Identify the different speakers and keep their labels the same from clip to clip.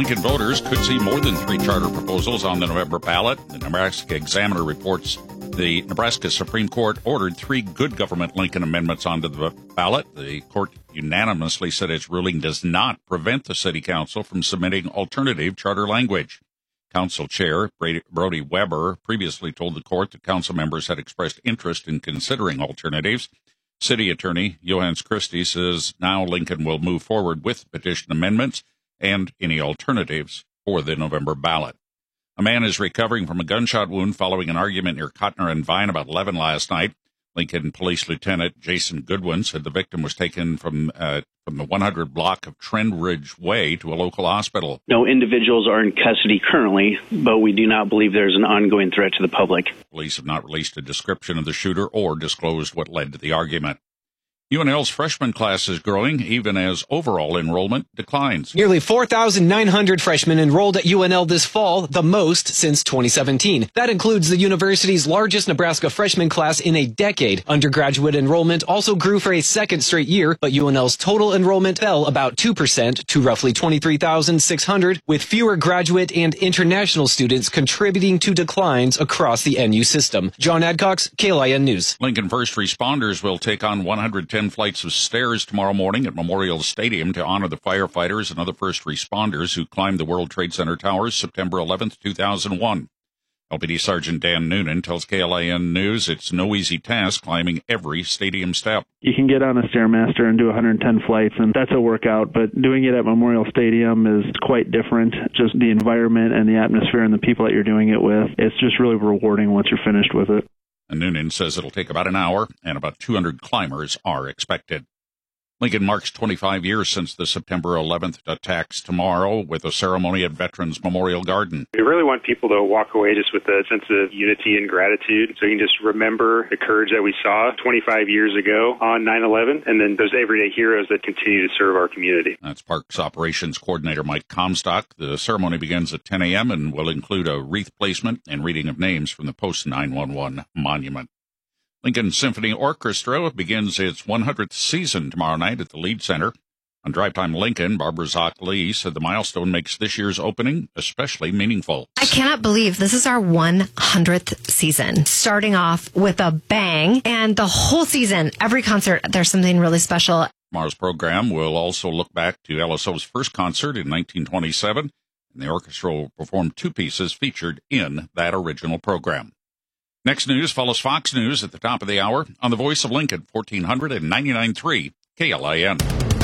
Speaker 1: Lincoln voters could see more than 3 charter proposals on the November ballot. The Nebraska Examiner reports the Nebraska Supreme Court ordered 3 good government Lincoln amendments onto the ballot. The court unanimously said its ruling does not prevent the city council from submitting alternative charter language. Council Chair Brody Weber previously told the court that council members had expressed interest in considering alternatives. City Attorney Johannes Christie says now Lincoln will move forward with petition amendments and any alternatives for the November ballot. A man is recovering from a gunshot wound following an argument near Cotner and Vine about 11 last night. Lincoln Police Lieutenant Jason Goodwin said the victim was taken from the 100 block of Trend Ridge Way to a local hospital.
Speaker 2: No individuals are in custody currently, but we do not believe there's an ongoing threat to the public.
Speaker 1: Police have not released a description of the shooter or disclosed what led to the argument. UNL's freshman class is growing, even as overall enrollment declines.
Speaker 3: Nearly 4,900 freshmen enrolled at UNL this fall, the most since 2017. That includes the university's largest Nebraska freshman class in a decade. Undergraduate enrollment also grew for a second straight year, but UNL's total enrollment fell about 2% to roughly 23,600, with fewer graduate and international students contributing to declines across the NU system. John Adcox, KLIN News.
Speaker 1: Lincoln first responders will take on 110 flights of stairs tomorrow morning at Memorial Stadium to honor the firefighters and other first responders who climbed the World Trade Center towers September 11th, 2001. LPD Sergeant Dan Noonan tells KLIN News it's no easy task climbing every stadium step.
Speaker 4: You can get on a Stairmaster and do 110 flights, and that's a workout, but doing it at Memorial Stadium is quite different. Just the environment and the atmosphere and the people that you're doing it with, it's just really rewarding once you're finished with it.
Speaker 1: And Noonan says it'll take about an hour, and about 200 climbers are expected. Lincoln marks 25 years since the September 11th attacks tomorrow with a ceremony at Veterans Memorial Garden.
Speaker 5: We really want people to walk away just with a sense of unity and gratitude, so you can just remember the courage that we saw 25 years ago on 9/11, and then those everyday heroes that continue to serve our community.
Speaker 1: That's Parks Operations Coordinator Mike Comstock. The ceremony begins at 10 a.m. and will include a wreath placement and reading of names from the post-9/11 monument. Lincoln Symphony Orchestra begins its 100th season tomorrow night at the Lead Center. On Drive Time Lincoln, Barbara Zock Lee said the milestone makes this year's opening especially meaningful.
Speaker 6: I cannot believe this is our 100th season, starting off with a bang, and the whole season, every concert, there's something really special.
Speaker 1: Tomorrow's program will also look back to LSO's first concert in 1927, and the orchestra will perform 2 pieces featured in that original program. Next news follows Fox News at the top of the hour on the Voice of Lincoln, 1499.3 KLIN.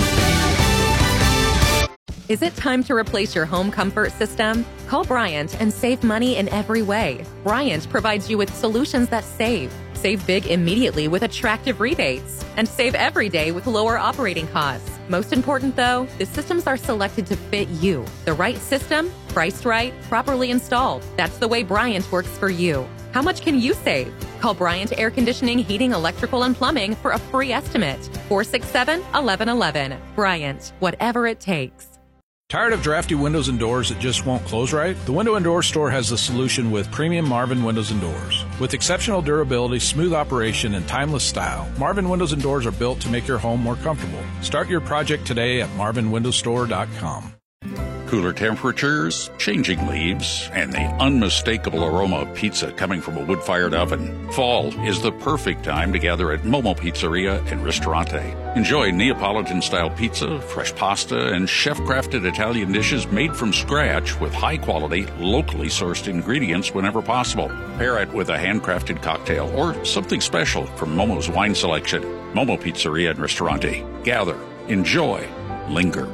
Speaker 7: Is it time to replace your home comfort system? Call Bryant and save money in every way. Bryant provides you with solutions that save. Save big immediately with attractive rebates, and save every day with lower operating costs. Most important, though, the systems are selected to fit you. The right system, priced right, properly installed. That's the way Bryant works for you. How much can you save? Call Bryant Air Conditioning, Heating, Electrical, and Plumbing for a free estimate. 467-1111. Bryant, whatever it takes.
Speaker 8: Tired of drafty windows and doors that just won't close right? The Window and Door Store has the solution with premium Marvin Windows and Doors. With exceptional durability, smooth operation, and timeless style, Marvin Windows and Doors are built to make your home more comfortable. Start your project today at marvinwindowstore.com.
Speaker 1: Cooler temperatures, changing leaves, and the unmistakable aroma of pizza coming from a wood-fired oven. Fall is the perfect time to gather at Momo Pizzeria and Ristorante. Enjoy Neapolitan-style pizza, fresh pasta, and chef-crafted Italian dishes made from scratch with high-quality, locally sourced ingredients whenever possible. Pair it with a handcrafted cocktail or something special from Momo's wine selection. Momo Pizzeria and Ristorante. Gather, enjoy, linger.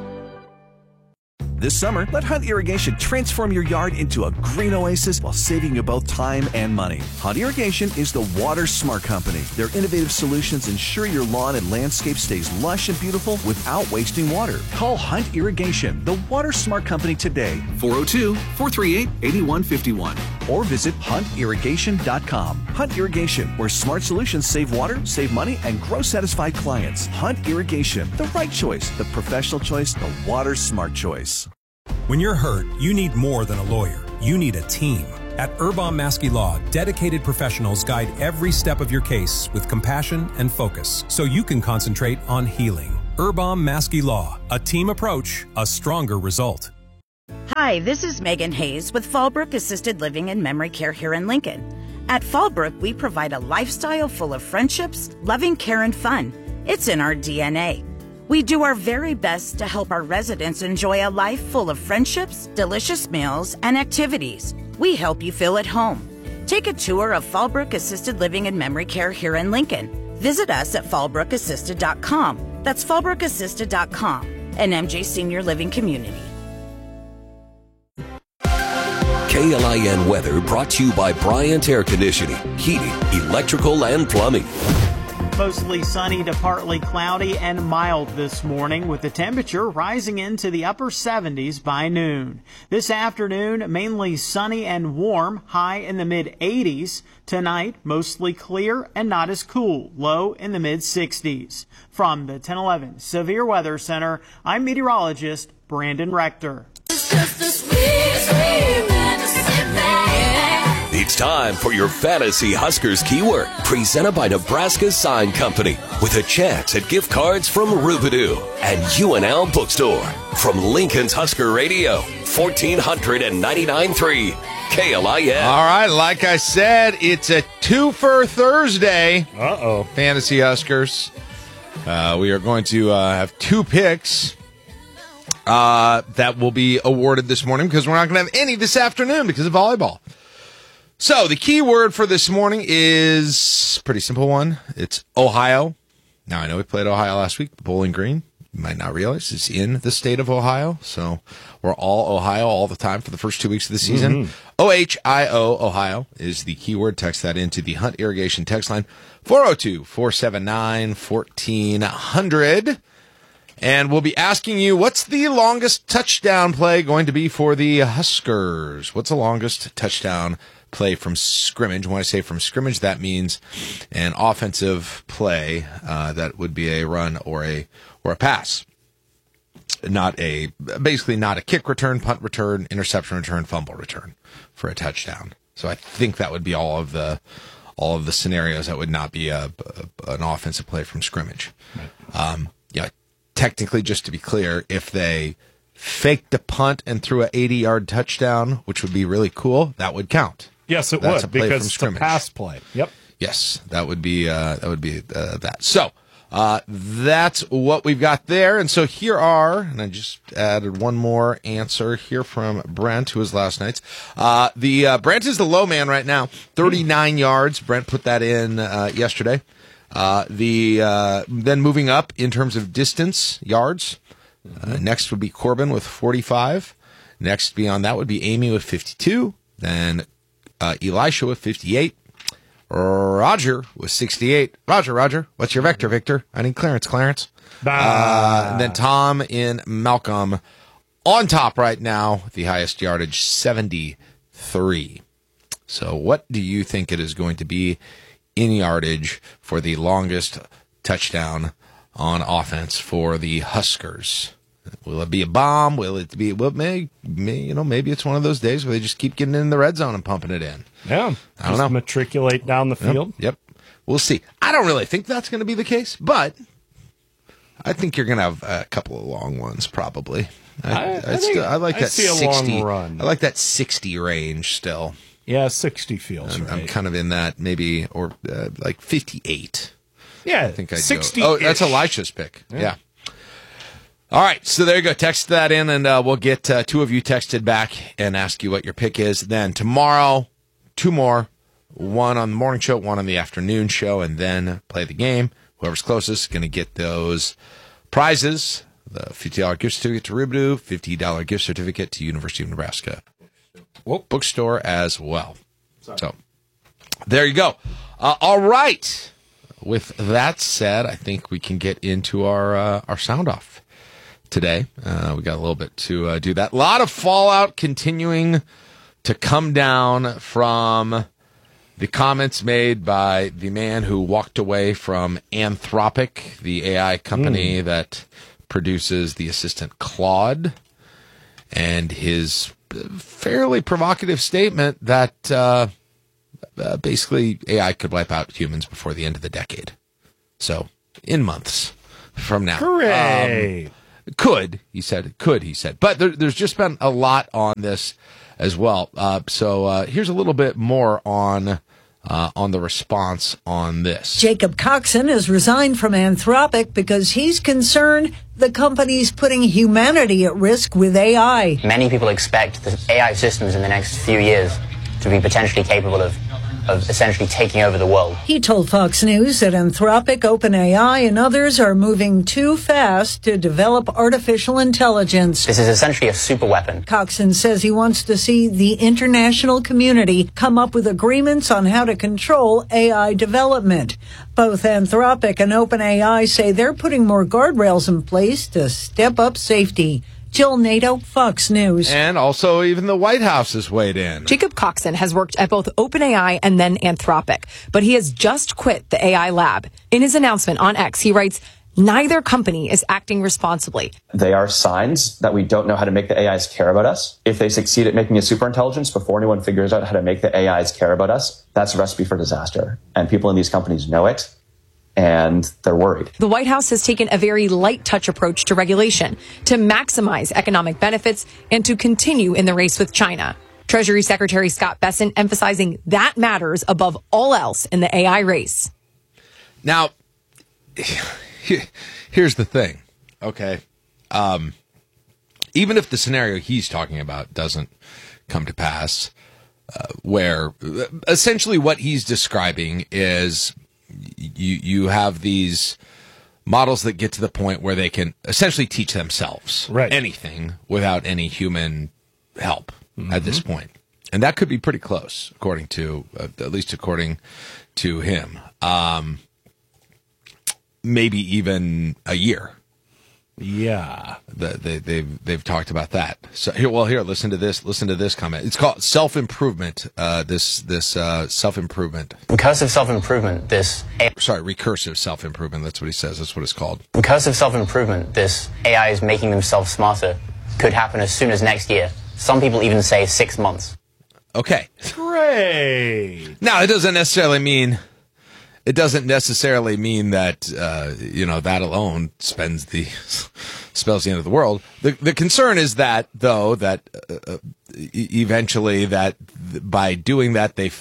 Speaker 9: This summer, let Hunt Irrigation transform your yard into a green oasis while saving you both time and money. Hunt Irrigation is the Water Smart Company. Their innovative solutions ensure your lawn and landscape stays lush and beautiful without wasting water. Call Hunt Irrigation, the Water Smart Company today, 402-438-8151, or visit huntirrigation.com. Hunt Irrigation, where smart solutions save water, save money, and grow satisfied clients. Hunt Irrigation, the right choice, the professional choice, the Water Smart choice.
Speaker 10: When you're hurt, you need more than a lawyer. You need a team. At Urbam Maskey Law, dedicated professionals guide every step of your case with compassion and focus, so you can concentrate on healing. Urbam Maskey Law, a team approach, a stronger result.
Speaker 11: Hi, this is Megan Hayes with Fallbrook Assisted Living and Memory Care here in Lincoln. At Fallbrook, we provide a lifestyle full of friendships, loving care, and fun. It's in our DNA. We do our very best to help our residents enjoy a life full of friendships, delicious meals, and activities. We help you feel at home. Take a tour of Fallbrook Assisted Living and Memory Care here in Lincoln. Visit us at fallbrookassisted.com. That's fallbrookassisted.com, an MJ Senior Living community.
Speaker 12: KLIN weather brought to you by Bryant Air Conditioning, Heating, Electrical, and Plumbing.
Speaker 13: Mostly sunny to partly cloudy and mild this morning, with the temperature rising into the upper 70s by noon. This afternoon, mainly sunny and warm, high in the mid-80s. Tonight, mostly clear and not as cool, low in the mid-60s. From the 1011 Severe Weather Center, I'm meteorologist Brandon Rector.
Speaker 12: It's time for your Fantasy Huskers keyword, presented by Nebraska Sign Company, with a chance at gift cards from Rubidoo and UNL Bookstore. From Lincoln's Husker Radio, 1499.3 KLIN.
Speaker 14: All right, like I said, it's a two-for Thursday. Fantasy Huskers. We are going to have two picks that will be awarded this morning, because we're not going to have any this afternoon because of volleyball. So the key word for this morning is a pretty simple one. It's Ohio. Now, I know we played Ohio last week, Bowling Green. You might not realize it's in the state of Ohio. So we're all Ohio all the time for the first 2 weeks of the season. OHIO, Ohio, is the keyword. Text that into the Hunt Irrigation text line, 402-479-1400. And we'll be asking you, what's the longest touchdown play going to be for the Huskers? What's the longest touchdown play from scrimmage? When I say from scrimmage, that means an offensive play that would be a run or a pass. Basically not a kick return, punt return, interception return, fumble return for a touchdown. So I think that would be all of the scenarios. That would not be an offensive play from scrimmage. Right. Technically, just to be clear, if they faked a punt and threw an 80-yard touchdown, which would be really cool, that would count.
Speaker 15: Yes, it
Speaker 14: That's
Speaker 15: would,
Speaker 14: a play
Speaker 15: because
Speaker 14: from
Speaker 15: it's
Speaker 14: scrimmage.
Speaker 15: a pass play. Yep.
Speaker 14: Yes, that would be that. So that's what we've got there. And so here are, and I just added one more answer here from Brent, who was last night's. Brent is the low man right now, 39 yards. Brent put that in yesterday. Then moving up in terms of distance, yards. Next would be Corbin with 45. Next beyond that would be Amy with 52. Then Elisha with 58. Roger with 68. Roger, what's your vector, Victor? I need Clarence. And then Tom in Malcolm on top right now, the highest yardage, 73. So what do you think it is going to be in yardage for the longest touchdown on offense for the Huskers? Will it be a bomb? Will it be? Well, maybe it's one of those days where they just keep getting in the red zone and pumping it in.
Speaker 15: Yeah,
Speaker 14: I don't know.
Speaker 15: Matriculate down the field.
Speaker 14: Yep. We'll see. I don't really think that's going to be the case, but I think you're going to have a couple of long ones probably. I like that 60 long run. I like that 60 range still.
Speaker 15: Yeah, 60 feels right.
Speaker 14: I'm kind of in that maybe, or like 58.
Speaker 15: Yeah,
Speaker 14: I think I'd
Speaker 15: 60.
Speaker 14: go. Oh, that's Elisha's pick. Yeah. All right, so there you go. Text that in, and we'll get two of you texted back and ask you what your pick is. Then tomorrow, two more, one on the morning show, one on the afternoon show, and then play the game. Whoever's closest is going to get those prizes, the $50 gift certificate to Rubidoo, $50 gift certificate to University of Nebraska Bookstore as well. So there you go. All right. With that said, I think we can get into our sound off today. We got a little bit to do that. A lot of fallout continuing to come down from the comments made by the man who walked away from Anthropic, the AI company that produces the assistant Claude, and his fairly provocative statement that basically AI could wipe out humans before the end of the decade. So, in months from now.
Speaker 15: Hooray!
Speaker 14: Could, he said. But there's just been a lot on this as well. So here's a little bit more on the response on this.
Speaker 16: Jacob Coxon has resigned from Anthropic because he's concerned the company's putting humanity at risk with AI.
Speaker 17: Many people expect the AI systems in the next few years to be potentially capable of essentially taking over the world.
Speaker 16: He told Fox News that Anthropic, OpenAI, and others are moving too fast to develop artificial intelligence.
Speaker 17: This is essentially a super weapon.
Speaker 16: Coxon says he wants to see the international community come up with agreements on how to control AI development. Both Anthropic and OpenAI say they're putting more guardrails in place to step up safety. Jill Nato, Fox News.
Speaker 14: And also even the White House has weighed in.
Speaker 18: Jacob Coxon has worked at both OpenAI and then Anthropic, but he has just quit the AI lab. In his announcement on X, he writes, neither company is acting responsibly.
Speaker 19: They are signs that we don't know how to make the AIs care about us. If they succeed at making a superintelligence before anyone figures out how to make the AIs care about us, that's a recipe for disaster. And people in these companies know it. And they're worried.
Speaker 18: The White House has taken a very light touch approach to regulation to maximize economic benefits and to continue in the race with China. Treasury Secretary Scott Bessent emphasizing that matters above all else in the AI race.
Speaker 14: Now, here's the thing, okay? Even if the scenario he's talking about doesn't come to pass, where essentially what he's describing is you have these models that get to the point where they can essentially teach themselves anything without any human help at this point. And that could be pretty close, according to, at least according to him. Maybe even a year.
Speaker 15: Yeah.
Speaker 14: They've talked about that. So here, listen to this comment. It's called self-improvement. This self-improvement.
Speaker 17: Recursive self-improvement,
Speaker 14: recursive self-improvement. That's what he says. That's what it's called.
Speaker 17: Recursive self-improvement, this AI is making themselves smarter, could happen as soon as next year. Some people even say 6 months.
Speaker 14: Okay.
Speaker 15: Great.
Speaker 14: Now, it doesn't necessarily mean that, that alone spells the end of the world. The concern is that, though, that eventually that by doing that, they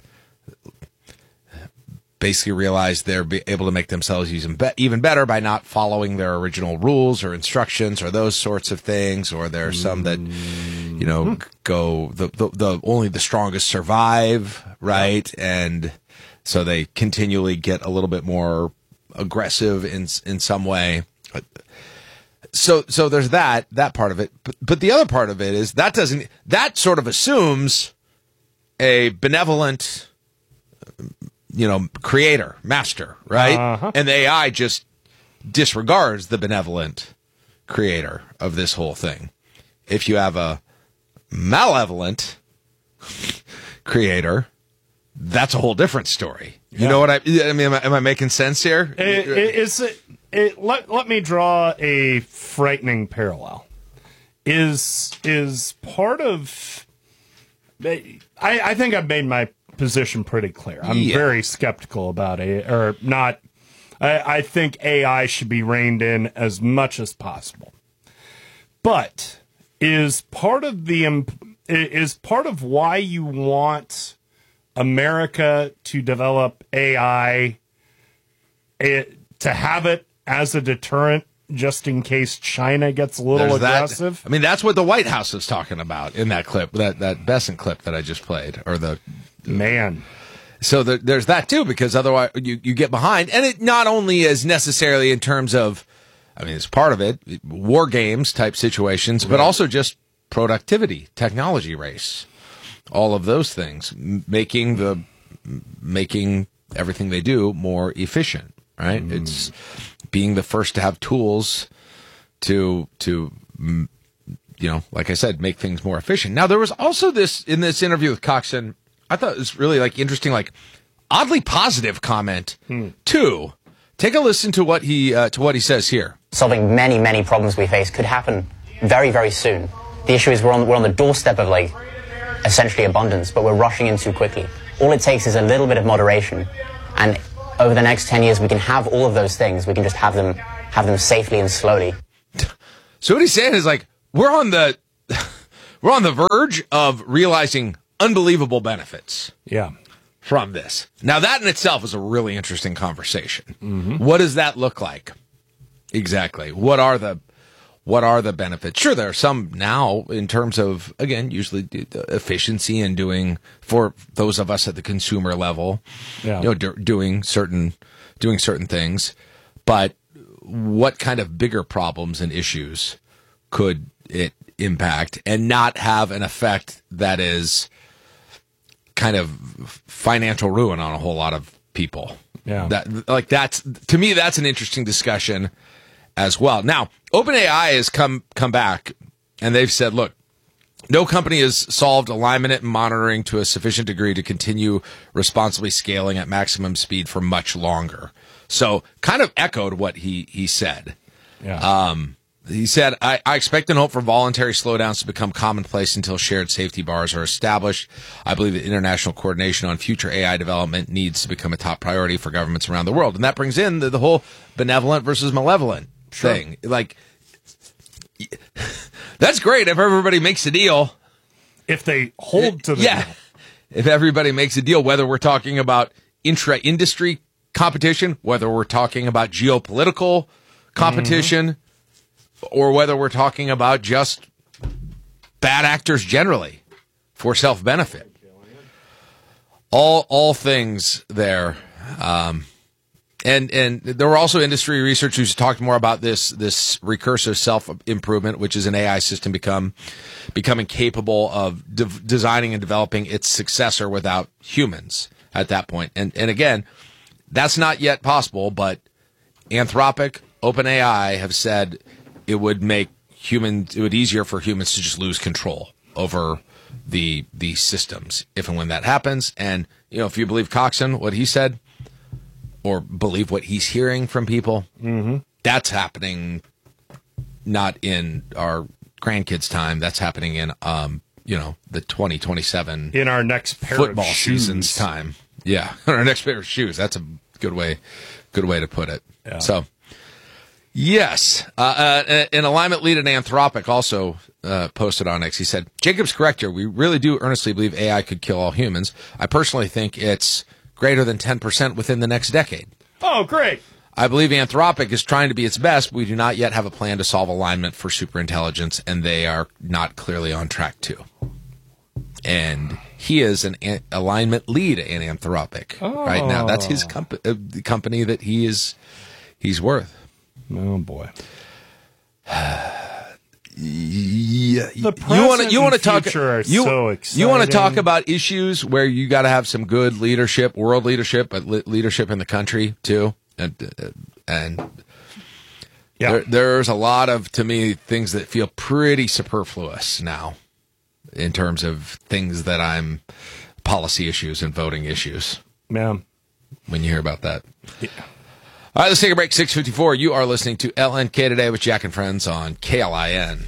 Speaker 14: basically realize they're able to make themselves even better by not following their original rules or instructions or those sorts of things. Or there are some that, go only the strongest survive, right? And so they continually get a little bit more aggressive in some way. So there's that part of it. But the other part of it is that sort of assumes a benevolent, creator, master, right? Uh-huh. And the AI just disregards the benevolent creator of this whole thing. If you have a malevolent creator, that's a whole different story. You know what I mean? Am I making sense here?
Speaker 15: Let me draw a frightening parallel. Is part of... I think I've made my position pretty clear. I'm very skeptical about it, or not. I think AI should be reined in as much as possible. But is part of why you want America to develop AI, to have it as a deterrent just in case China gets a little aggressive?
Speaker 14: I mean, that's what the White House is talking about in that clip, that Bessent clip that I just played, or the
Speaker 15: man.
Speaker 14: So there's that too, because otherwise you get behind, and it not only is necessarily in terms of, I mean, it's part of it, war games type situations, but also just productivity, technology race, all of those things, making everything they do more efficient, right? It's being the first to have tools to like I said, make things more efficient. Now, there was also this, in this interview with Coxon, I thought it was really interesting, oddly positive comment too. Take a listen to what he says here.
Speaker 17: Solving many, many problems we face could happen very, very soon. The issue is we're on the doorstep of essentially abundance, but we're rushing in too quickly. All it takes is a little bit of moderation, and over the next 10 years we can have all of those things. We can just have them safely and slowly.
Speaker 14: So what he's saying is like, we're on the verge of realizing unbelievable benefits.
Speaker 15: Yeah.
Speaker 14: From this. Now that in itself is a really interesting conversation. What does that look like? Exactly. What are the benefits? Sure, there are some now in terms of, again, usually efficiency and doing for those of us at the consumer level, doing certain things. But what kind of bigger problems and issues could it impact and not have an effect that is kind of financial ruin on a whole lot of people?
Speaker 15: Yeah.
Speaker 14: That's to me, that's an interesting discussion as well. Now, OpenAI has come back and they've said, look, no company has solved alignment and monitoring to a sufficient degree to continue responsibly scaling at maximum speed for much longer. So kind of echoed what he said.
Speaker 15: Yeah.
Speaker 14: He said, I expect and hope for voluntary slowdowns to become commonplace until shared safety bars are established. I believe that international coordination on future AI development needs to become a top priority for governments around the world. And that brings in the whole benevolent versus malevolent thing. Like, that's great if everybody makes a deal.
Speaker 15: If they hold to the deal.
Speaker 14: If everybody makes a deal, whether we're talking about intra-industry competition, whether we're talking about geopolitical competition, or whether we're talking about just bad actors generally for self-benefit. All things there. And there were also industry researchers who talked more about this recursive self-improvement, which is an AI system becoming capable of designing and developing its successor without humans at that point. And again, that's not yet possible, but Anthropic, OpenAI have said it would easier for humans to just lose control over the systems if and when that happens. And, if you believe Coxon, what he said, or believe what he's hearing from people, that's happening not in our grandkids' time. That's happening in, the 2027
Speaker 15: in our next pair
Speaker 14: football
Speaker 15: of shoes.
Speaker 14: season's time. Yeah, in our next pair of shoes. That's a good way to put it.
Speaker 15: Yeah.
Speaker 14: So, yes, an alignment lead at Anthropic also posted on X. He said, "Jacob's correct here. We really do earnestly believe AI could kill all humans. I personally think it's greater than 10% within the next decade."
Speaker 15: Oh, great.
Speaker 14: I believe Anthropic is trying to be its best. We do not yet have a plan to solve alignment for superintelligence, and they are not clearly on track to. And he is an alignment lead in Anthropic right now. That's his the company that he's worth.
Speaker 15: Oh boy.
Speaker 14: Yeah.
Speaker 15: The present
Speaker 14: you want to
Speaker 15: and
Speaker 14: talk
Speaker 15: future are so exciting.
Speaker 14: You want to talk about issues where you got to have some good leadership, world leadership, but leadership in the country too. And there's a lot of, to me, things that feel pretty superfluous now in terms of things that I'm policy issues and voting issues.
Speaker 15: Yeah.
Speaker 14: When you hear about that.
Speaker 15: Yeah.
Speaker 14: All right, let's take a break. 6:54. You are listening to LNK Today with Jack and Friends on KLIN.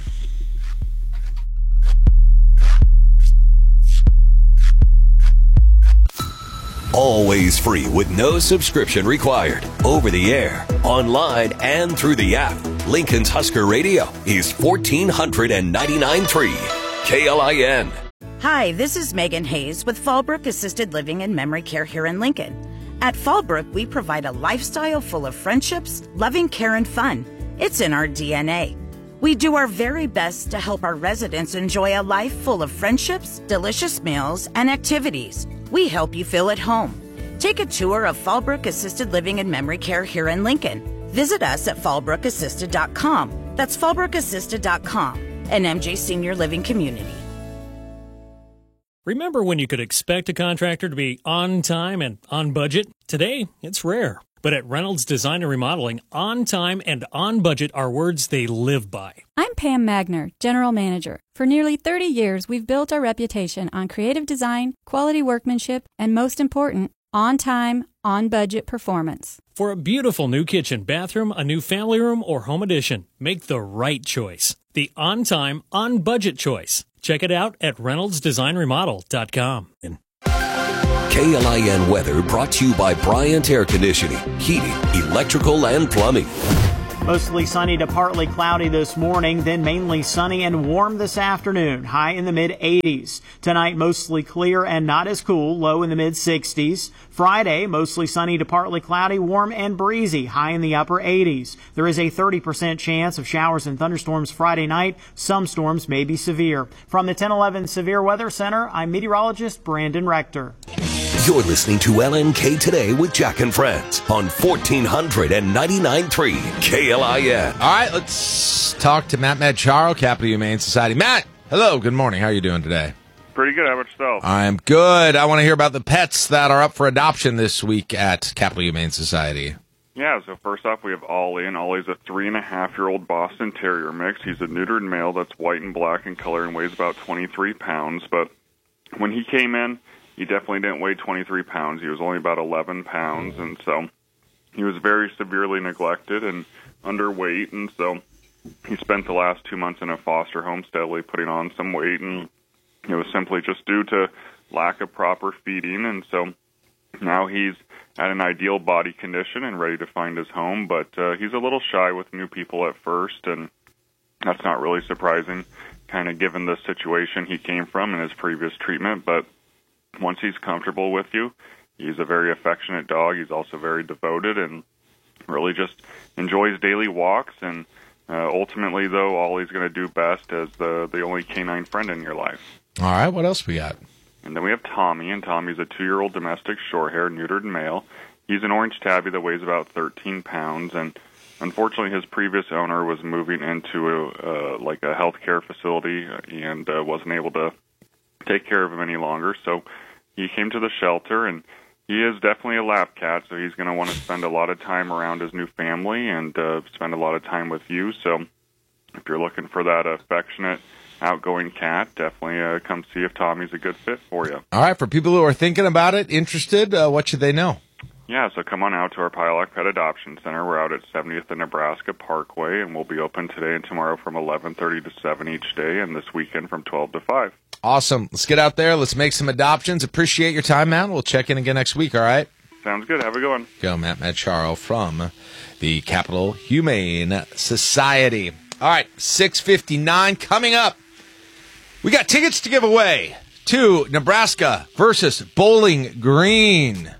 Speaker 12: Always free with no subscription required. Over the air, online, and through the app. Lincoln's Husker Radio is 1499.3 KLIN.
Speaker 11: Hi, this is Megan Hayes with Fallbrook Assisted Living and Memory Care here in Lincoln. At Fallbrook, we provide a lifestyle full of friendships, loving care, and fun. It's in our DNA. We do our very best to help our residents enjoy a life full of friendships, delicious meals, and activities. We help you feel at home. Take a tour of Fallbrook Assisted Living and Memory Care here in Lincoln. Visit us at fallbrookassisted.com. That's fallbrookassisted.com, an MJ Senior Living community.
Speaker 20: Remember when you could expect a contractor to be on time and on budget? Today, it's rare. But at Reynolds Design and Remodeling, on time and on budget are words they live by.
Speaker 21: I'm Pam Magner, General Manager. For nearly 30 years, we've built our reputation on creative design, quality workmanship, and most important, on time, on budget performance.
Speaker 20: For a beautiful new kitchen, bathroom, a new family room, or home addition, make the right choice. The on time, on budget choice. Check it out at reynoldsdesignremodel.com.
Speaker 12: KLIN weather brought to you by Bryant Air Conditioning, Heating, Electrical, and Plumbing.
Speaker 13: Mostly sunny to partly cloudy this morning, then mainly sunny and warm this afternoon, high in the mid-80s. Tonight, mostly clear and not as cool, low in the mid-60s. Friday, mostly sunny to partly cloudy, warm and breezy, high in the upper 80s. There is a 30% chance of showers and thunderstorms Friday night. Some storms may be severe. From the 1011 Severe Weather Center, I'm meteorologist Brandon Rector.
Speaker 12: You're listening to LNK Today with Jack and Friends on 1499.3 KLIN.
Speaker 14: All right, let's talk to Matt Madcharo, Capital Humane Society. Matt, hello, good morning. How are you doing today?
Speaker 2: Pretty good. How about yourself?
Speaker 14: I'm good. I want to hear about the pets that are up for adoption this week at Capital Humane Society.
Speaker 2: Yeah, so first off, we have Ollie, and Ollie's a 3.5-year-old Boston Terrier mix. He's a neutered male that's white and black in color and weighs about 23 pounds. But when he came in, he definitely didn't weigh 23 pounds. He was only about 11 pounds, and so he was very severely neglected and underweight, and so he spent the last 2 months in a foster home steadily putting on some weight, and it was simply just due to lack of proper feeding, and so now he's at an ideal body condition and ready to find his home, but he's a little shy with new people at first, and that's not really surprising, kind of given the situation he came from in his previous treatment, but once he's comfortable with you, he's a very affectionate dog. He's also very devoted and really just enjoys daily walks. And ultimately, though, Ollie's going to do best as the only canine friend in your life.
Speaker 14: All right, what else we got?
Speaker 2: And then we have Tommy, and Tommy's a 2-year-old domestic short-haired neutered male. He's an orange tabby that weighs about 13 pounds, and unfortunately, his previous owner was moving into a healthcare facility and wasn't able to take care of him any longer, so he came to the shelter, and he is definitely a lap cat, so he's going to want to spend a lot of time around his new family and spend a lot of time with you. So if you're looking for that affectionate, outgoing cat, definitely come see if Tommy's a good fit for you.
Speaker 14: All right, for people who are thinking about it, interested, what should they know?
Speaker 2: Yeah, so come on out to our Piola Pet Adoption Center. We're out at 70th and Nebraska Parkway, and we'll be open today and tomorrow from 11:30 to 7 each day, and this weekend from 12 to 5.
Speaker 14: Awesome. Let's get out there. Let's make some adoptions. Appreciate your time, Matt. We'll check in again next week, all right?
Speaker 2: Sounds good. Have a good one.
Speaker 14: Go, Matt Madcharo from the Capital Humane Society. All right, 6:59 coming up. We got tickets to give away to Nebraska versus Bowling Green.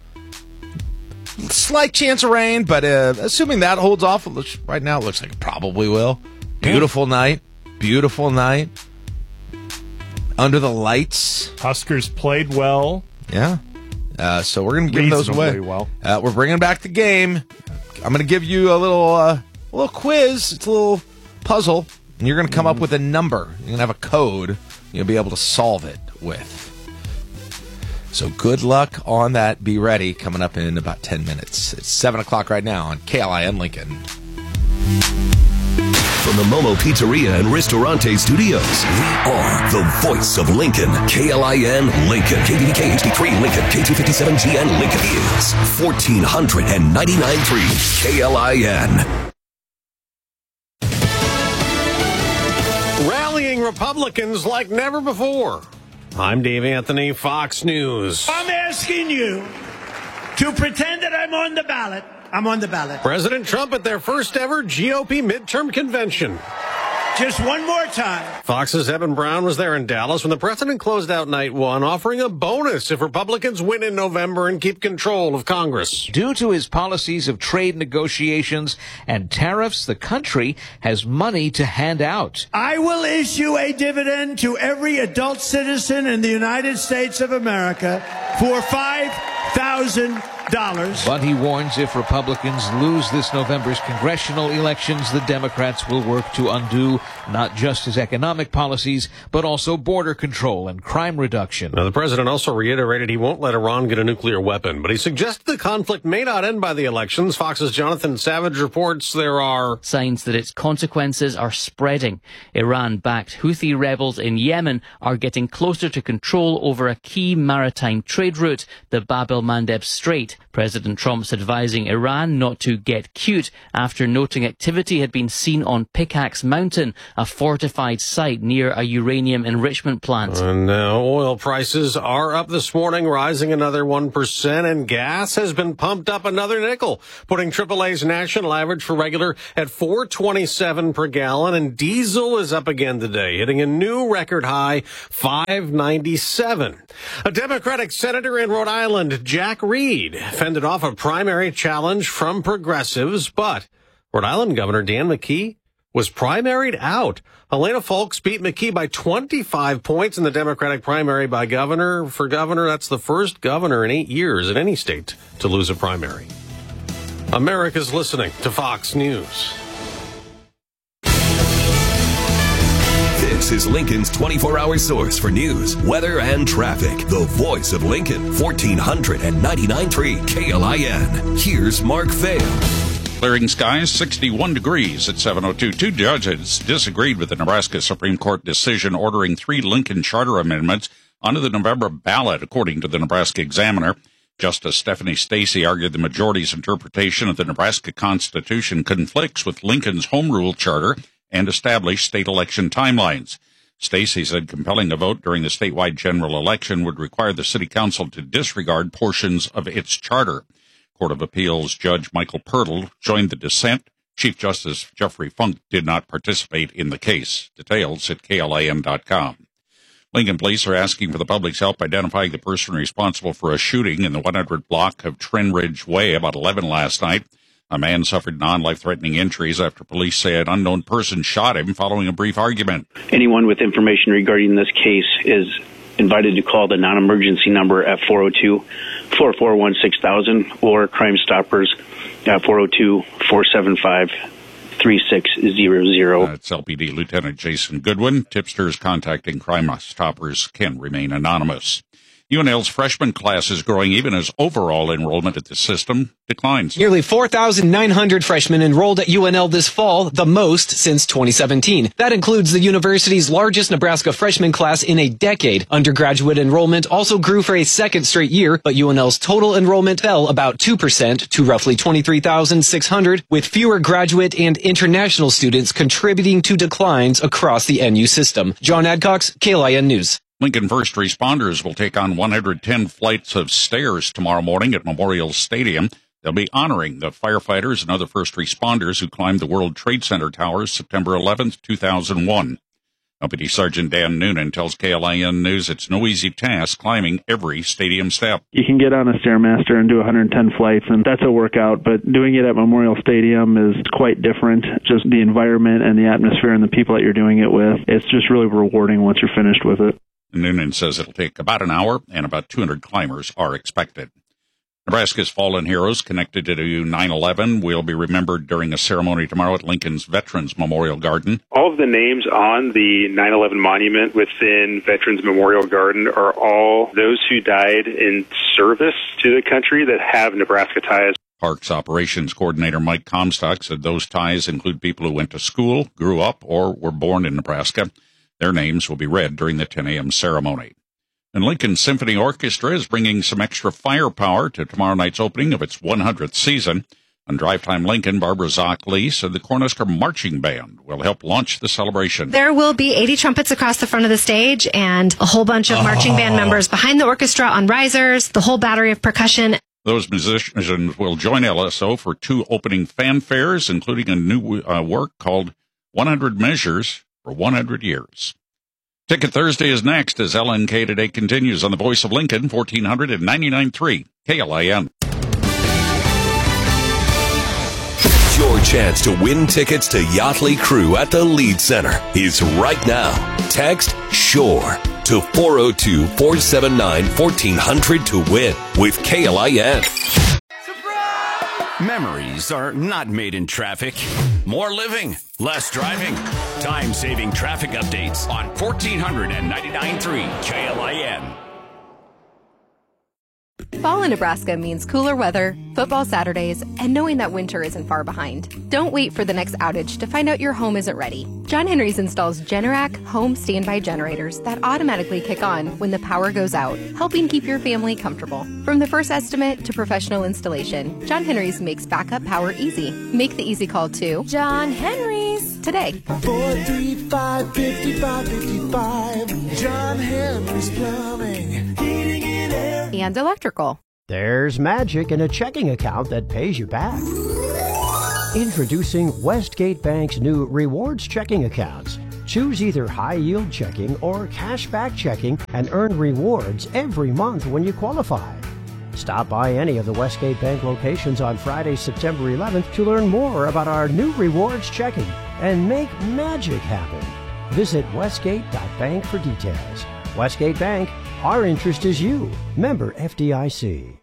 Speaker 14: Slight chance of rain, but assuming that holds off, right now it looks like it probably will. Beautiful night. Beautiful night. Under the lights.
Speaker 15: Huskers played well.
Speaker 14: Yeah. So we're going to give those away.
Speaker 15: Well.
Speaker 14: We're bringing back the game. I'm going to give you a little quiz. It's a little puzzle. And you're going to come up with a number. You're going to have a code. You'll be able to solve it with. So good luck on that. Be ready. Coming up in about 10 minutes. It's 7 o'clock right now on KLIN Lincoln.
Speaker 12: From the Momo Pizzeria and Ristorante Studios, we are the voice of Lincoln. KLIN Lincoln. KBBK HD3 Lincoln. K257GN Lincoln is 1499.3 KLIN.
Speaker 22: Rallying Republicans like never before. I'm Dave Anthony, Fox News.
Speaker 23: I'm asking you to pretend that I'm on the ballot. I'm on the ballot.
Speaker 22: President Trump at their first ever GOP midterm convention.
Speaker 23: Just one more time.
Speaker 22: Fox's Evan Brown was there in Dallas when the president closed out night one, offering a bonus if Republicans win in November and keep control of Congress.
Speaker 24: Due to his policies of trade negotiations and tariffs, the country has money to hand out.
Speaker 23: I will issue a dividend to every adult citizen in the United States of America for $5,000.
Speaker 24: But he warns if Republicans lose this November's congressional elections, the Democrats will work to undo not just his economic policies, but also border control and crime reduction.
Speaker 22: Now, the president also reiterated he won't let Iran get a nuclear weapon, but he suggested the conflict may not end by the elections. Fox's Jonathan Savage reports there are
Speaker 25: signs that its consequences are spreading. Iran-backed Houthi rebels in Yemen are getting closer to control over a key maritime trade route, the Bab el-Mandeb Strait. state. President Trump's advising Iran not to get cute after noting activity had been seen on Pickaxe Mountain, a fortified site near a uranium enrichment plant.
Speaker 22: And now oil prices are up this morning, rising another 1%, and gas has been pumped up another nickel, putting AAA's national average for regular at $4.27 per gallon, and diesel is up again today, hitting a new record high, $5.97. A Democratic senator in Rhode Island, Jack Reed, fended off a primary challenge from progressives, but Rhode Island Governor Dan McKee was primaried out. Helena Foulkes beat McKee by 25 points in the Democratic primary by governor. For governor, that's the first governor in 8 years in any state to lose a primary. America's listening to Fox News.
Speaker 12: This is Lincoln's 24-hour source for news, weather, and traffic. The voice of Lincoln, 1499.3 KLIN. Here's Mark Vail.
Speaker 1: Clearing skies, 61 degrees at 7:02. Two judges disagreed with the Nebraska Supreme Court decision ordering 3 Lincoln Charter amendments onto the November ballot, according to the Nebraska Examiner. Justice Stephanie Stacey argued the majority's interpretation of the Nebraska Constitution conflicts with Lincoln's home rule charter and established state election timelines. Stacey said compelling a vote during the statewide general election would require the city council to disregard portions of its charter. Court of Appeals Judge Michael Pirtle joined the dissent. Chief Justice Jeffrey Funk did not participate in the case. Details at KLIN.com. Lincoln police are asking for the public's help identifying the person responsible for a shooting in the 100 block of Trendridge Way about 11 last night. A man suffered non-life-threatening injuries after police say an unknown person shot him following a brief argument.
Speaker 3: Anyone with information regarding this case is invited to call the non-emergency number at 402-441-6000 or Crime Stoppers at 402-475-3600.
Speaker 1: That's LPD Lieutenant Jason Goodwin. Tipsters contacting Crime Stoppers can remain anonymous. UNL's freshman class is growing even as overall enrollment at the system declines.
Speaker 4: Nearly 4,900 freshmen enrolled at UNL this fall, the most since 2017. That includes the university's largest Nebraska freshman class in a decade. Undergraduate enrollment also grew for a second straight year, but UNL's total enrollment fell about 2% to roughly 23,600, with fewer graduate and international students contributing to declines across the NU system. John Adcox, KLIN News.
Speaker 1: Lincoln first responders will take on 110 flights of stairs tomorrow morning at Memorial Stadium. They'll be honoring the firefighters and other first responders who climbed the World Trade Center towers September 11th, 2001. Deputy Sergeant Dan Noonan tells KLIN News it's no easy task climbing every stadium step.
Speaker 5: You can get on a Stairmaster and do 110 flights, and that's a workout, but doing it at Memorial Stadium is quite different. Just the environment and the atmosphere and the people that you're doing it with, it's just really rewarding once you're finished with it.
Speaker 1: Noonan says it'll take about an hour, and about 200 climbers are expected. Nebraska's fallen heroes connected to 9/11 will be remembered during a ceremony tomorrow at Lincoln's Veterans Memorial Garden.
Speaker 6: All of the names on the 9/11 monument within Veterans Memorial Garden are all those who died in service to the country that have Nebraska ties.
Speaker 1: Parks Operations Coordinator Mike Comstock said those ties include people who went to school, grew up, or were born in Nebraska. Their names will be read during the 10 a.m. ceremony. And Lincoln Symphony Orchestra is bringing some extra firepower to tomorrow night's opening of its 100th season. On Drive Time Lincoln, Barbara Zock-Lee said the Cornhusker Marching Band will help launch the celebration.
Speaker 7: There will be 80 trumpets across the front of the stage and a whole bunch of marching band members behind the orchestra on risers, the whole battery of percussion.
Speaker 1: Those musicians will join LSO for 2 opening fanfares, including a new work called 100 Measures for 100 Years. Ticket Thursday is next as LNK Today continues on the Voice of Lincoln, 1499.3 KLIN.
Speaker 12: Your chance to win tickets to Yachtly Crew at the Lead Center is right now. Text SURE to 402-479-1400 to win with KLIN.
Speaker 26: Memories are not made in traffic. More living, less driving. Time-saving traffic updates on 1499.3 KLIN.
Speaker 27: Fall in Nebraska means cooler weather, football Saturdays, and knowing that winter isn't far behind. Don't wait for the next outage to find out your home isn't ready. John Henry's installs Generac home standby generators that automatically kick on when the power goes out, helping keep your family comfortable. From the first estimate to professional installation, John Henry's makes backup power easy. Make the easy call to John Henry's today.
Speaker 8: 435-5555. John Henry's Plumbing, Heating and Air.
Speaker 27: And electrical.
Speaker 9: There's magic in a checking account that pays you back. Introducing Westgate Bank's new rewards checking accounts. Choose either high-yield checking or cashback checking and earn rewards every month when you qualify. Stop by any of the Westgate Bank locations on Friday, September 11th to learn more about our new rewards checking and make magic happen. Visit westgate.bank for details. Westgate Bank, our interest is you. Member FDIC.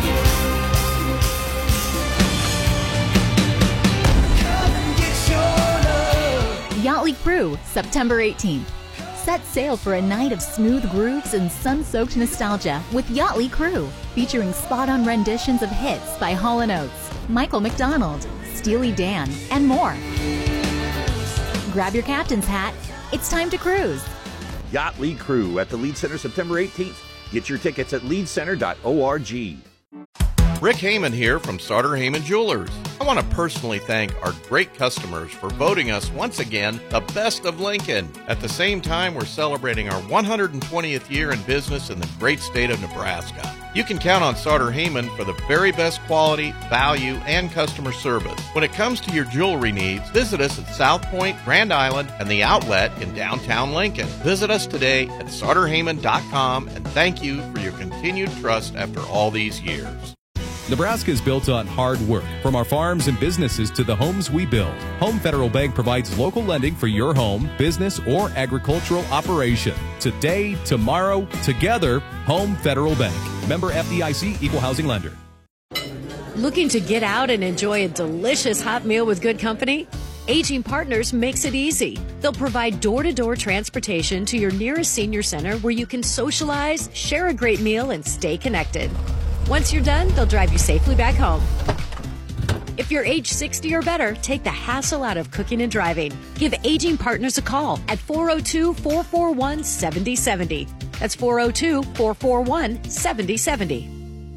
Speaker 10: Yachtly Crew, September 18th. Set sail for a night of smooth grooves and sun-soaked nostalgia with Yachtly Crew, featuring spot-on renditions of hits by Hall & Oates, Michael McDonald, Steely Dan, and more. Grab your captain's hat. It's time to cruise.
Speaker 16: Yachtly Crew at the Leeds Center September 18th. Get your tickets at leedscenter.org.
Speaker 17: Rick Heyman here from Sartor Heyman Jewelers. I want to personally thank our great customers for voting us once again the best of Lincoln. At the same time, we're celebrating our 120th year in business in the great state of Nebraska. You can count on Sartor Heyman for the very best quality, value, and customer service. When it comes to your jewelry needs, visit us at South Point, Grand Island, and the Outlet in downtown Lincoln. Visit us today at sartorheyman.com, and thank you for your continued trust after all these years.
Speaker 18: Nebraska is built on hard work. From our farms and businesses to the homes we build, Home Federal Bank provides local lending for your home, business, or agricultural operation. Today, tomorrow, together, Home Federal Bank. Member FDIC, Equal Housing Lender.
Speaker 19: Looking to get out and enjoy a delicious hot meal with good company? Aging Partners makes it easy. They'll provide door-to-door transportation to your nearest senior center where you can socialize, share a great meal, and stay connected. Once you're done, they'll drive you safely back home. If you're age 60 or better, take the hassle out of cooking and driving. Give Aging Partners a call at 402-441-7070. That's 402-441-7070.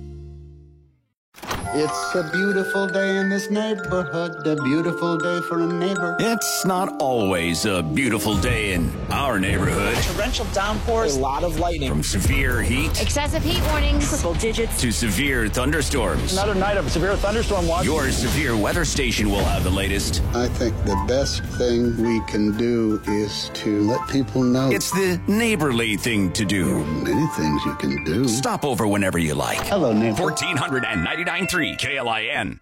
Speaker 28: It's a beautiful day in this neighborhood, a beautiful day for a neighbor.
Speaker 26: It's not always a beautiful day in our neighborhood.
Speaker 29: Torrential downpours, a lot of lightning.
Speaker 26: From severe heat,
Speaker 19: excessive heat warnings, triple digits,
Speaker 26: to severe thunderstorms.
Speaker 29: Another night of severe thunderstorm watch.
Speaker 26: Your severe weather station will have the latest.
Speaker 28: I think the best thing we can do is to let people know.
Speaker 26: It's the neighborly thing to do.
Speaker 28: There are many things you can do.
Speaker 26: Stop over whenever you like.
Speaker 28: Hello, neighbor.
Speaker 26: 1499.3 KLIN.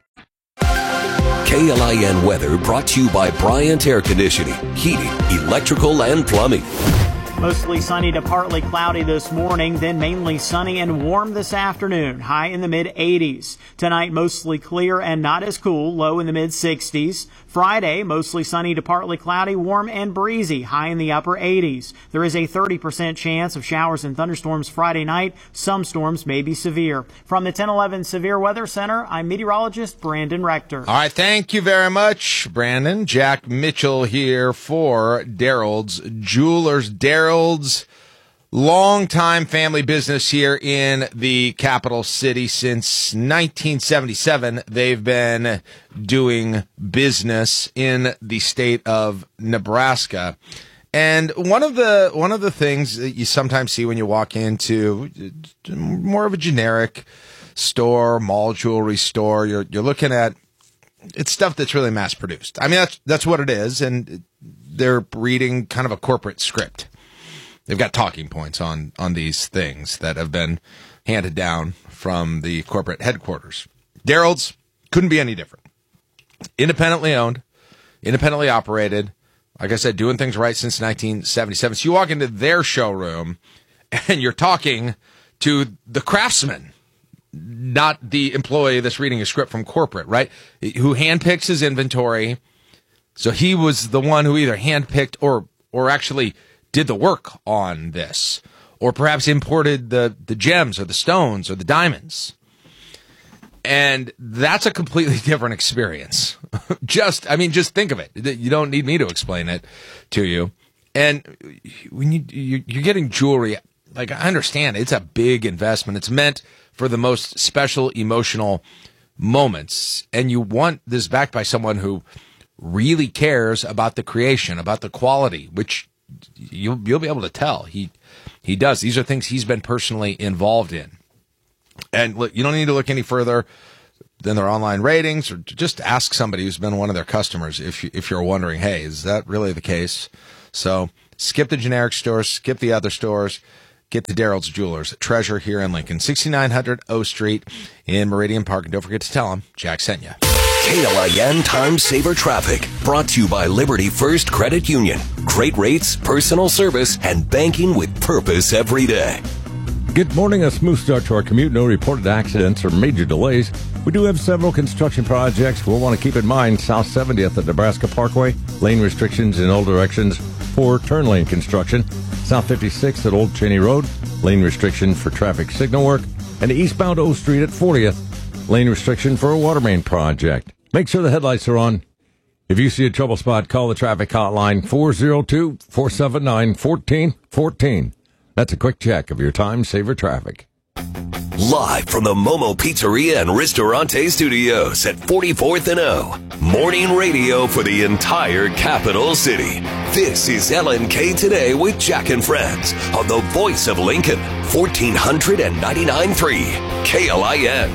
Speaker 12: KLIN weather brought to you by Bryant Air Conditioning, Heating, Electrical, and Plumbing.
Speaker 13: Mostly sunny to partly cloudy this morning, then mainly sunny and warm this afternoon, high in the mid-80s. Tonight, mostly clear and not as cool, low in the mid-60s. Friday, mostly sunny to partly cloudy, warm and breezy, high in the upper 80s. There is a 30% chance of showers and thunderstorms Friday night. Some storms may be severe. From the 1011 Severe Weather Center, I'm meteorologist Brandon Rector.
Speaker 14: All right, thank you very much, Brandon. Jack Mitchell here for Darrold's Jewelers. Darrold's long-time family business here in the capital city since 1977. They've been doing business in the state of Nebraska. And one of the things that you sometimes see when you walk into more of a generic store, mall jewelry store, you're looking at it's stuff that's really mass produced. I mean, that's what it is, and they're reading kind of a corporate script. They've got talking points on these things that have been handed down from the corporate headquarters. Darrold's couldn't be any different. Independently owned, independently operated, like I said, doing things right since 1977. So you walk into their showroom and you're talking to the craftsman, not the employee that's reading a script from corporate, right? Who handpicks his inventory. So he was the one who either handpicked or actually did the work on this, or perhaps imported the gems or the stones or the diamonds. And that's a completely different experience Just think of it. You don't need me to explain it to you. And when you're getting jewelry, like, I understand it's a big investment. It's meant for the most special emotional moments. And you want this backed by someone who really cares about the creation, about the quality, which you'll be able to tell. He does. These are things he's been personally involved in. And look, you don't need to look any further than their online ratings, or just ask somebody who's been one of their customers if you're wondering, hey, is that really the case? So skip the generic stores, skip the other stores, get to Daryl's Jewelers, Treasure here in Lincoln, 6900 O Street in Meridian Park. And don't forget to tell them Jack sent you.
Speaker 12: KLIN Time Saver Traffic, brought to you by Liberty First Credit Union. Great rates, personal service, and banking with purpose every day.
Speaker 2: Good morning. A smooth start to our commute. No reported accidents or major delays. We do have several construction projects we'll want to keep in mind. South 70th at Nebraska Parkway, lane restrictions in all directions for turn lane construction. South 56th at Old Cheney Road, lane restriction for traffic signal work. And eastbound O Street at 40th, lane restriction for a water main project. Make sure the headlights are on. If you see a trouble spot, call the traffic hotline 402-479-1414. That's a quick check of your Time Saver traffic.
Speaker 12: Live from the Momo Pizzeria and Ristorante Studios at 44th and O. Morning radio for the entire capital city. This is LNK Today with Jack and Friends on the voice of Lincoln, 1499.3 KLIN.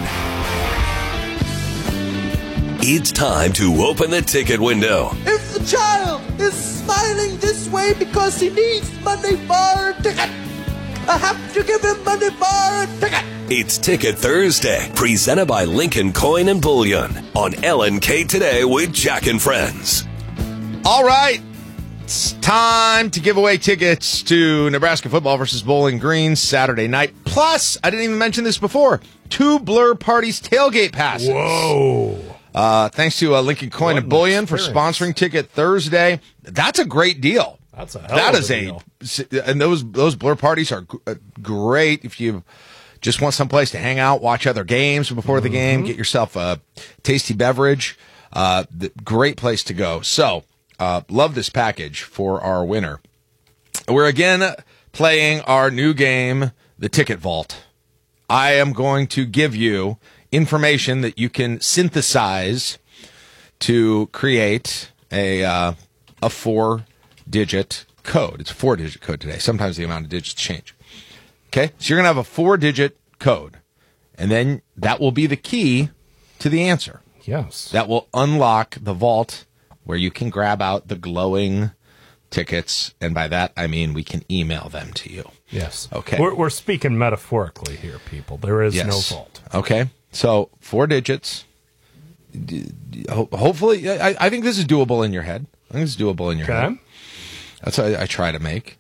Speaker 12: It's time to open the ticket window.
Speaker 8: If the child is smiling this way because he needs money for a ticket, I have to give him money for a ticket.
Speaker 12: It's Ticket Thursday, presented by Lincoln Coin and Bullion on LNK Today with Jack and Friends.
Speaker 14: All right. It's time to give away tickets to Nebraska football versus Bowling Green Saturday night. Plus, I didn't even mention this before, 2 Blur Parties tailgate passes.
Speaker 2: Whoa.
Speaker 14: Thanks to Lincoln Coin and Bullion for sponsoring Ticket Thursday. That's a great deal.
Speaker 2: That's a hell of a deal.
Speaker 14: And those Blur Parties are great if you just want someplace to hang out, watch other games before the game, get yourself a tasty beverage. Great place to go. So, love this package for our winner. We're again playing our new game, the Ticket Vault. I am going to give you information that you can synthesize to create a 4-digit code. It's a 4-digit code today. Sometimes the amount of digits change. Okay, so you're going to have a 4-digit code, and then that will be the key to the answer.
Speaker 2: Yes.
Speaker 14: That will unlock the vault where you can grab out the glowing tickets, and by that I mean we can email them to you.
Speaker 2: Yes.
Speaker 14: Okay.
Speaker 2: We're speaking metaphorically here, people. There is no vault.
Speaker 14: Okay, so 4 digits. Hopefully, I think this is doable in your head. Head. That's what I try to make.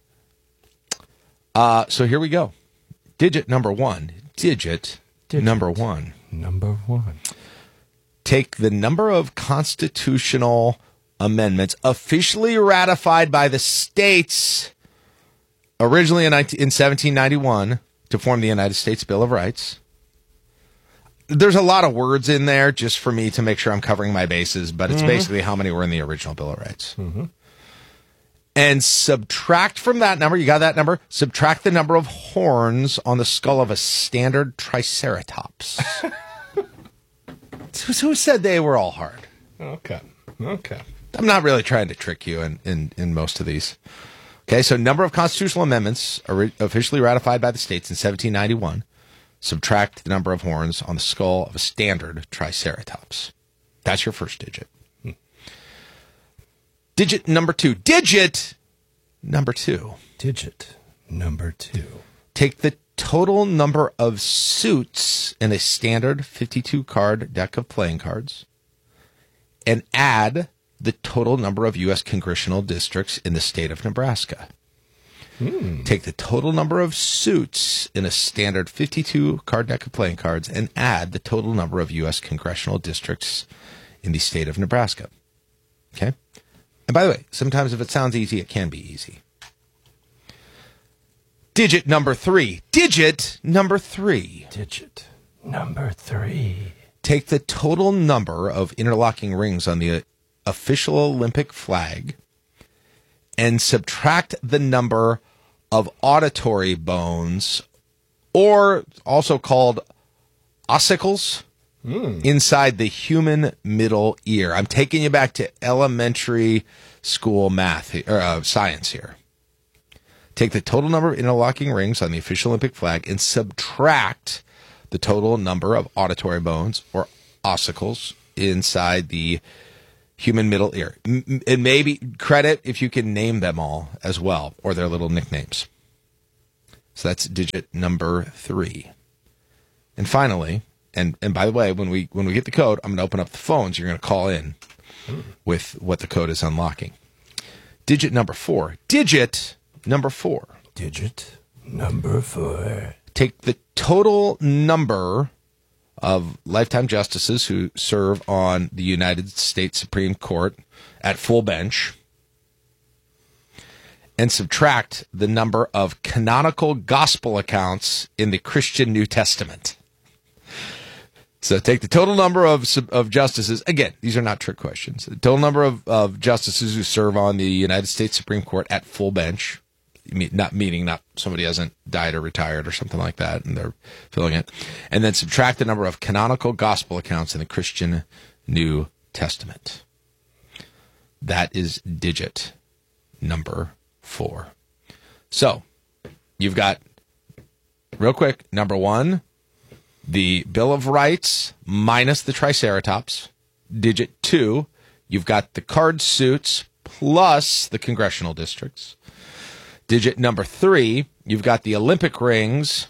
Speaker 14: So here we go. Digit number 1. Digit number 1.
Speaker 2: Number 1.
Speaker 14: Take the number of constitutional amendments officially ratified by the states originally in 1791 to form the United States Bill of Rights. There's a lot of words in there just for me to make sure I'm covering my bases, but it's basically how many were in the original Bill of Rights. And subtract from that number, you got that number? Subtract the number of horns on the skull of a standard triceratops. Who said they were all hard?
Speaker 2: Okay.
Speaker 14: I'm not really trying to trick you in most of these. Okay, so number of constitutional amendments officially ratified by the states in 1791. Subtract the number of horns on the skull of a standard triceratops. That's your first digit. Digit number 2. Digit number 2.
Speaker 2: Digit number 2.
Speaker 14: Take the total number of suits in a standard 52-card deck of playing cards and add the total number of U.S. congressional districts in the state of Nebraska. Take the total number of suits in a standard 52-card deck of playing cards and add the total number of U.S. congressional districts in the state of Nebraska. Okay? And by the way, sometimes if it sounds easy, it can be easy. Digit number 3. Digit number 3.
Speaker 2: Digit number 3.
Speaker 14: take the total number of interlocking rings on the official Olympic flag and subtract the number of auditory bones, or also called ossicles, inside the human middle ear. I'm taking you back to elementary school math or science here. Take the total number of interlocking rings on the official Olympic flag and subtract the total number of auditory bones or ossicles inside the human middle ear. And maybe credit if you can name them all as well, or their little nicknames. So that's digit number 3. And finally, and by the way, when we get the code, I'm going to open up the phones. You're going to call in with what the code is unlocking. Digit number 4. Digit number 4.
Speaker 2: Digit number 4.
Speaker 14: Take the total number of lifetime justices who serve on the United States Supreme Court at full bench and subtract the number of canonical gospel accounts in the Christian New Testament. So take the total number of justices. Again, these are not trick questions. The total number of justices who serve on the United States Supreme Court at full bench, not somebody hasn't died or retired or something like that, and they're filling it. And then subtract the number of canonical gospel accounts in the Christian New Testament. That is digit number 4. So you've got, real quick, number 1, the Bill of Rights minus the Triceratops. Digit 2, you've got the card suits plus the congressional districts. Digit number 3, you've got the Olympic rings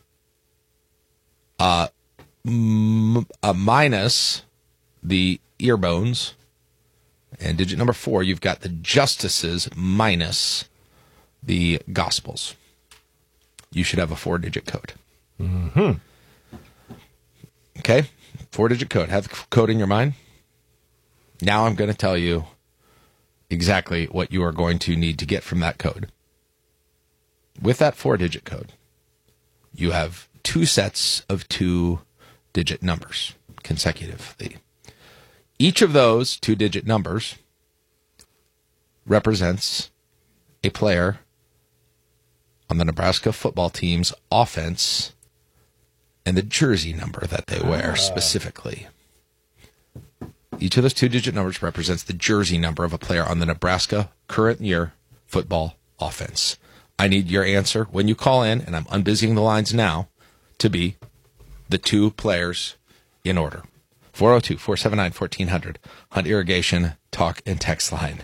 Speaker 14: minus the ear bones. And digit number 4, you've got the justices minus the gospels. You should have a 4-digit code.
Speaker 2: Mm-hmm.
Speaker 14: Okay, 4-digit code. Have the code in your mind. Now I'm going to tell you exactly what you are going to need to get from that code. With that 4-digit code, you have 2 sets of 2-digit numbers consecutively. Each of those 2-digit numbers represents a player on the Nebraska football team's offense and the jersey number that they wear specifically. Each of those 2-digit numbers represents the jersey number of a player on the Nebraska current year football offense. I need your answer when you call in, and I'm unbusying the lines now, to be the 2 players in order. 402-479-1400, Hunt Irrigation talk and text line.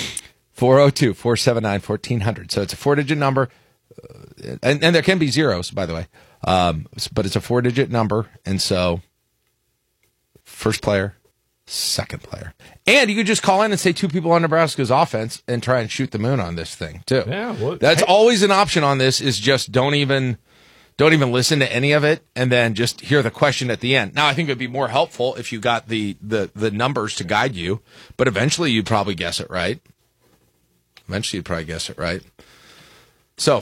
Speaker 14: 402-479-1400. So it's a 4-digit number, and there can be zeros, by the way, but it's a 4-digit number, and so first player, second player. And you could just call in and say 2 people on Nebraska's offense and try and shoot the moon on this thing, too.
Speaker 2: Yeah,
Speaker 14: that's always an option on this, is just don't even listen to any of it and then just hear the question at the end. Now, I think it would be more helpful if you got the numbers to guide you, but eventually you'd probably guess it right. So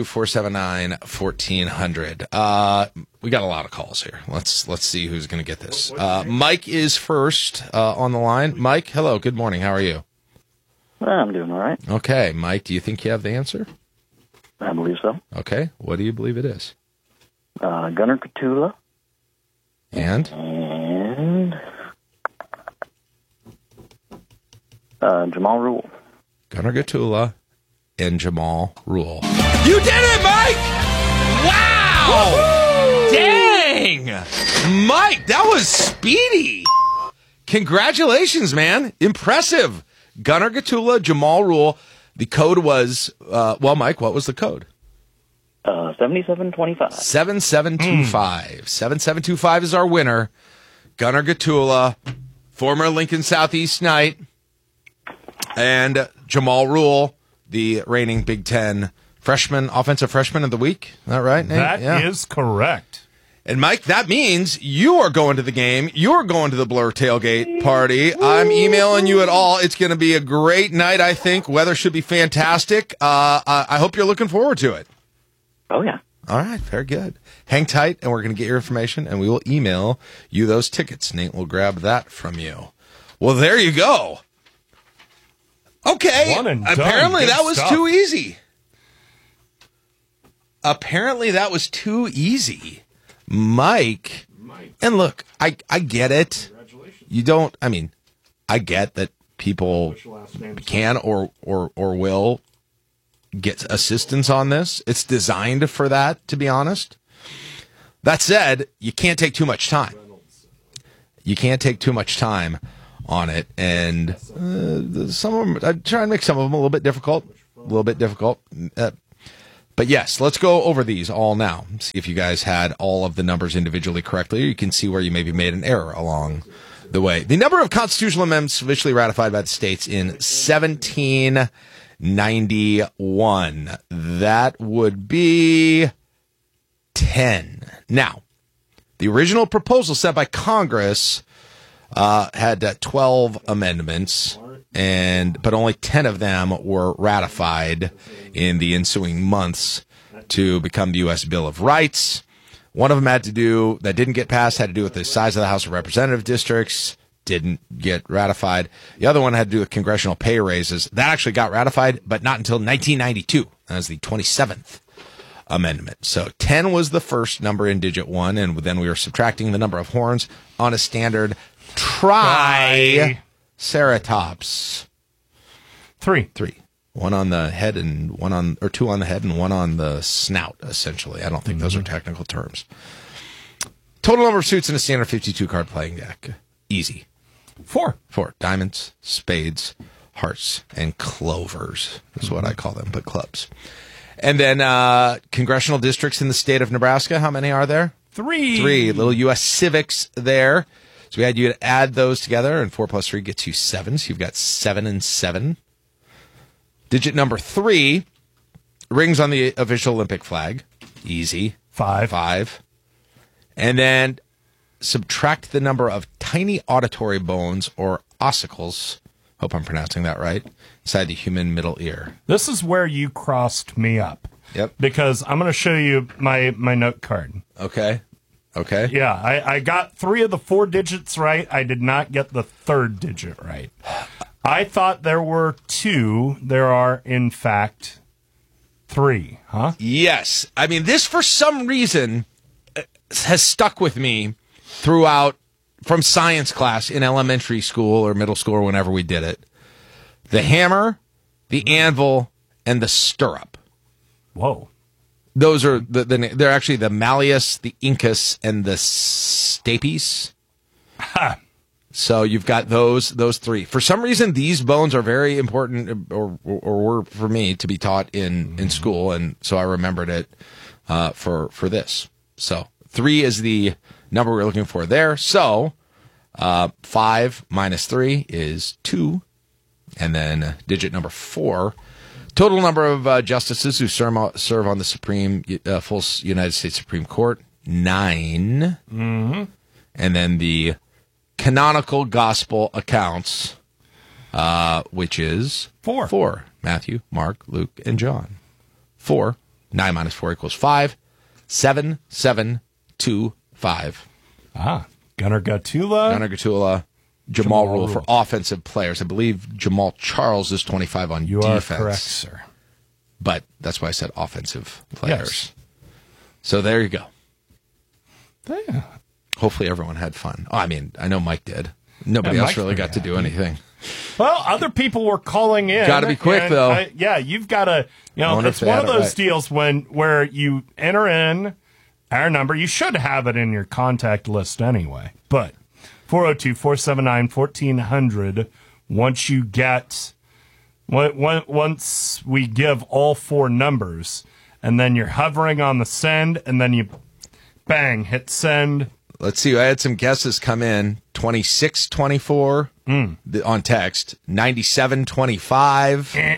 Speaker 14: 402-479-1400. We got a lot of calls here. Let's see who's going to get this. Mike is first on the line. Mike, hello. Good morning. How are you?
Speaker 3: I'm doing all right.
Speaker 14: Okay, Mike, do you think you have the answer?
Speaker 3: I believe so.
Speaker 14: Okay. What do you believe it is?
Speaker 3: Gunnar Katula.
Speaker 14: And
Speaker 3: Jamal Rule.
Speaker 14: Gunnar Katula and Jamal Rule. You did it, Mike! Wow! Woo-hoo! Dang! Mike, that was speedy. Congratulations, man. Impressive. Gunnar Katula, Jamal Rule. The code was, Mike, what was the code?
Speaker 3: 7725.
Speaker 14: 7725. 7725 is our winner. Gunnar Katula, former Lincoln Southeast Knight, and Jamal Rule, the reigning Big Ten offensive freshman of the week. Is that right, Nate?
Speaker 11: That is correct.
Speaker 14: And, Mike, that means you are going to the game. You're going to the Blur tailgate party. I'm emailing you at all. It's going to be a great night, I think. Weather should be fantastic. I hope you're looking forward to it.
Speaker 3: Oh, yeah.
Speaker 14: All right, very good. Hang tight, and we're going to get your information, and we will email you those tickets. Nate will grab that from you. Well, there you go. Okay,
Speaker 4: One and done.
Speaker 14: apparently
Speaker 4: Good
Speaker 14: that was
Speaker 4: stuff.
Speaker 14: too easy. Apparently that was too easy. Mike, and look, I get it. You don't, I mean, I get that people can or will get assistance on this. It's designed for that, to be honest. That said, you can't take too much time. You can't take too much time on it, and some of them, I try and make some of them a little bit difficult. But yes, let's go over these all now. See if you guys had all of the numbers individually correctly. You can see where you maybe made an error along the way. The number of constitutional amendments officially ratified by the states in 1791. That would be 10. Now, the original proposal sent by Congress had 12 amendments, but only 10 of them were ratified in the ensuing months to become the U.S. Bill of Rights. One of them that didn't get passed, had to do with the size of the House of Representative districts, didn't get ratified. The other one had to do with congressional pay raises. That actually got ratified, but not until 1992. That was the 27th amendment. So 10 was the first number in digit 1, and then we were subtracting the number of horns on a standard triceratops.
Speaker 4: Three.
Speaker 14: One on the head and two on the head and one on the snout, essentially. I don't think those are technical terms. Total number of suits in a standard 52 card playing deck. Easy.
Speaker 4: 4.
Speaker 14: Diamonds, spades, hearts, and clovers is what I call them, but clubs. And then congressional districts in the state of Nebraska. How many are there?
Speaker 4: 3.
Speaker 14: Little U.S. civics there. So we had you to add those together, and 4 plus 3 gets you 7. So you've got 7 and 7. Digit number 3, rings on the official Olympic flag. Easy.
Speaker 4: 5.
Speaker 14: And then subtract the number of tiny auditory bones or ossicles, hope I'm pronouncing that right, inside the human middle ear.
Speaker 4: This is where you crossed me up.
Speaker 14: Yep.
Speaker 4: Because I'm going to show you my note card.
Speaker 14: Okay.
Speaker 4: Yeah, I got 3 of the 4 digits right. I did not get the 3rd digit right. I thought there were 2. There are, in fact, 3. Huh?
Speaker 14: Yes. I mean, this, for some reason, has stuck with me throughout, from science class in elementary school or middle school or whenever we did it. The hammer, the anvil, and the stirrup.
Speaker 4: Whoa.
Speaker 14: Those are they're actually the malleus, the incus, and the stapes.
Speaker 4: Ha.
Speaker 14: So you've got those 3. For some reason, these bones are very important, or were for me to be taught in school, and so I remembered it for this. So 3 is the number we're looking for there. So 5 minus 3 is 2, and then digit number 4. Total number of justices who serve on the full United States Supreme Court, 9.
Speaker 4: Mm-hmm.
Speaker 14: And then the canonical gospel accounts, which is 4. Matthew, Mark, Luke, and John. 4. 9 minus 4 equals 5. 7, 7, 2, 5.
Speaker 4: Gunnar
Speaker 14: Gatula. Jamal Rule for offensive players. I believe Jamal Charles is 25 on defense.
Speaker 4: You are correct, sir.
Speaker 14: But that's why I said offensive players.
Speaker 4: Yes.
Speaker 14: So there you go.
Speaker 4: Yeah.
Speaker 14: Hopefully everyone had fun. Oh, I mean, I know Mike did. Nobody else really got to do anything.
Speaker 4: Well, other people were calling in.
Speaker 14: Got to be quick, though.
Speaker 4: You've got to, it's one of those deals where you enter in our number. You should have it in your contact list anyway. But 402-479-1400, once we give all 4 numbers, and then you're hovering on the send, and then you, bang, hit send.
Speaker 14: Let's see. I had some guesses come in. 2624 on text. 9725.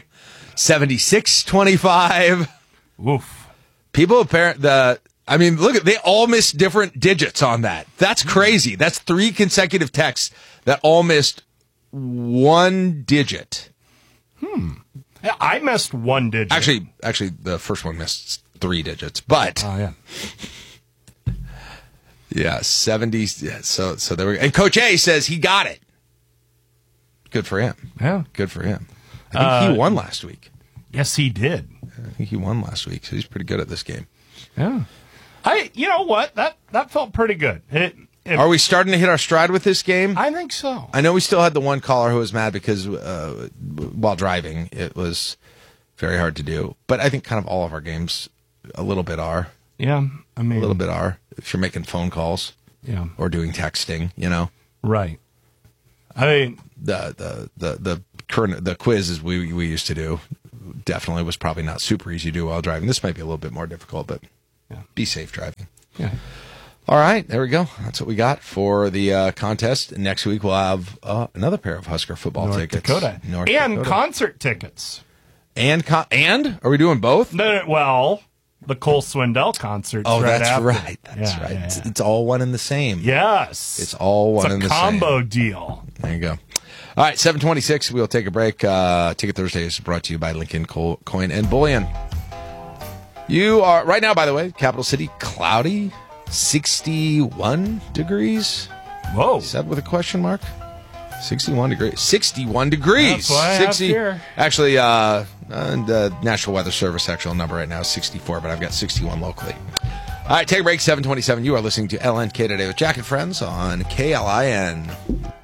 Speaker 14: 7625.
Speaker 4: Oof.
Speaker 14: People they all missed different digits on that. That's crazy. That's 3 consecutive texts that all missed 1 digit.
Speaker 4: I missed 1 digit.
Speaker 14: Actually, the first one missed 3 digits. But
Speaker 4: oh,
Speaker 14: yeah, 70. Yeah, so there we go. And Coach A says he got it. Good for him.
Speaker 4: Yeah.
Speaker 14: Good for him. I think he won last week.
Speaker 4: Yes, he did.
Speaker 14: I think he won last week, so he's pretty good at this game.
Speaker 4: Yeah. You know what? That felt pretty good.
Speaker 14: Are we starting to hit our stride with this game?
Speaker 4: I think so.
Speaker 14: I know we still had the one caller who was mad because while driving, it was very hard to do. But I think kind of all of our games a little bit are.
Speaker 4: Yeah, I mean,
Speaker 14: a little bit are if you're making phone calls,
Speaker 4: yeah,
Speaker 14: or doing texting,
Speaker 4: right. I mean,
Speaker 14: the quizzes we used to do definitely was probably not super easy to do while driving. This might be a little bit more difficult, but be safe driving.
Speaker 4: Yeah.
Speaker 14: All right, there we go. That's what we got for the contest. Next week we'll have another pair of Husker football tickets.
Speaker 4: North Dakota. Concert tickets.
Speaker 14: And are we doing both?
Speaker 4: Well, the Cole Swindell concerts.
Speaker 14: Oh,
Speaker 4: right
Speaker 14: that's
Speaker 4: after.
Speaker 14: right. That's right. Yeah. It's all one and the same.
Speaker 4: Yes.
Speaker 14: It's all one and the same.
Speaker 4: It's a combo deal.
Speaker 14: There you go. All right, 7:26. We'll take a break. Ticket Thursday is brought to you by Lincoln Coin and Bullion. You are right now, by the way, Capital City, cloudy, 61 degrees.
Speaker 4: Whoa.
Speaker 14: Is that with a question mark? 61 degrees. 61 degrees.
Speaker 4: That's what I have here.
Speaker 14: Actually, the National Weather Service actual number right now is 64, but I've got 61 locally. All right, take a break. 7:27. You are listening to LNK Today with Jack and Friends on KLIN.